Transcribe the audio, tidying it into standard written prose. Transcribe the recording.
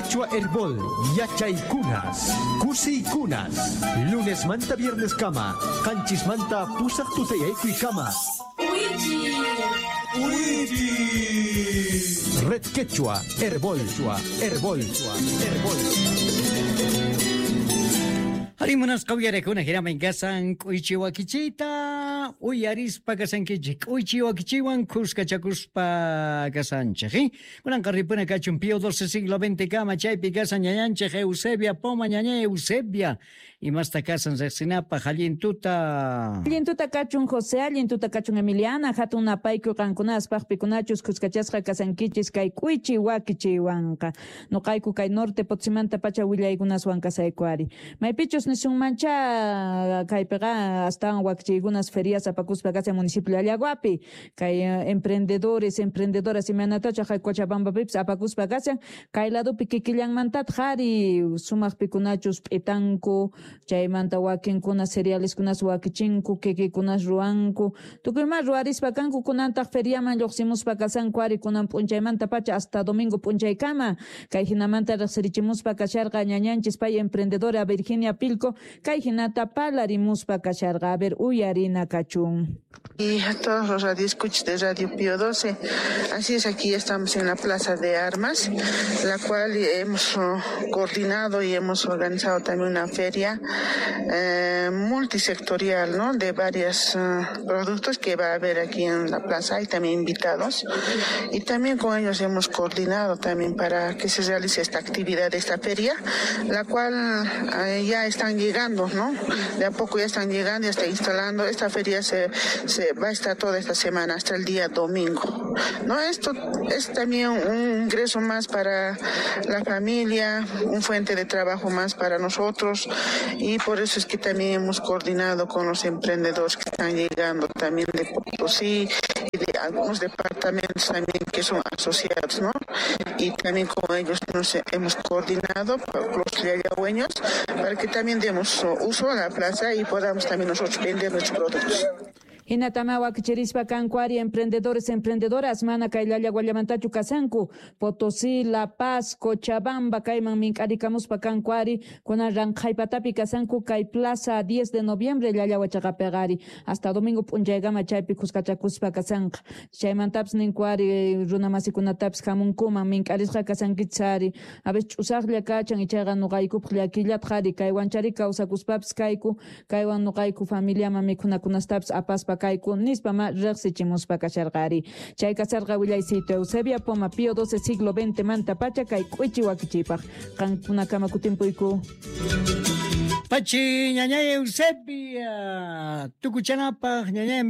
Quechua Herbol, Yachaykunas, Kusiykunas, lunes manta viernes kama, kanchis manta pusak tutayaykuy kama. Red Quechua Herbol, Herbol. Harimunas kawyarikuna hiramaynkasan k'uychiwakichiyta uyarispa kasankichik k'uychiwakichiwan kuskachakuspa kasanchik kunanqa ripuna kachun Pío XII siglo XX kama chaypi kasan ñañanchik Eusebia Poma ñaña Eusebia imasta kasan riqsinapaq allintuta kachun José, allintuta kachun Emiliana, hatun apayku qankunaspaq pikunachus kuskachasqa kasankichis kay k'uychiwakichiwanqa nuqayku kay norte Potsimanta pacha willaykunaswan kasaykuari maypichus nisun mancha kaypiqa astawan wakichiykunas ferias apakuspa kasay municipio Allaguapi kay emprendedoras imanatacha kay Cochabambapipas apakuspa kasyan kay ladopi kikillanmantata qhari sumaq pikunachus p'itanku chaymanta wakinkunas cerealeskunas wakichinku kikikunas ruwanku tukuyma ruwarispa kanku kunantaq feriaman lluqsimuspa kasanku ari kunan p'unchaymanta pacha hasta domingo p'unchaykama kay hinamanta riqsirichimuspa kasharqa ñañanchis pay emprendedora Virginia Pilco kay hinata palarimuspa kasharqa a ver uyarina kachun. Y a todos los radioescuchas de Radio Pío XII, así es, aquí estamos en la Plaza de Armas, la cual hemos coordinado y hemos organizado también una feria multisectorial, ¿no? De varios productos que va a haber aquí en la plaza y también invitados. Y también con ellos hemos coordinado también para que se realice esta actividad, esta feria, la cual ya están llegando, ¿no? De a poco ya están llegando, ya está instalando. Esta feria se va a estar toda esta semana hasta el día domingo, ¿no? Esto es también un ingreso más para la familia, un fuente de trabajo más para nosotros, y por eso es que también hemos coordinado con los emprendedores que están llegando también de Potosí y de algunos departamentos también que son asociados, ¿no? Y también con ellos nos hemos coordinado, los yayagüeños, para que también demos uso a la plaza y podamos también nosotros vender nuestros productos. Hinatama wakichirispa kankuari emprendedoras mana kaylalla guallamantachu kasanku Potosí, La Paz, Cochabamba kayman mink'arikamuspa kankuari kunan ranqaypatapi kasanku kay Plaza 10 de noviembre llallawachaqapigari hasta domingo p'unchaygama chaypi kuskachakuspa kasanqa chaymantapas ninkuari runamasikunatapas hamunkuman mink'arisqa kasankichisari a veces ch'usaqlla kachan ichayqa nuqaykupaq llakillata qhari kaywan chari kawsakuspapas kayku kaywan nuqayku familiaman mikhunakunastapas apaspa kayku nispa ma riqsichimuspa kasharqari chay kasarqa willaysito Eusebia Poma Pío XII siglo XX manta pacha kay k'uychi wakichipaq qankunakama kutimpuyku Pachi ñaña Eusebia tukuchanapaq ñaña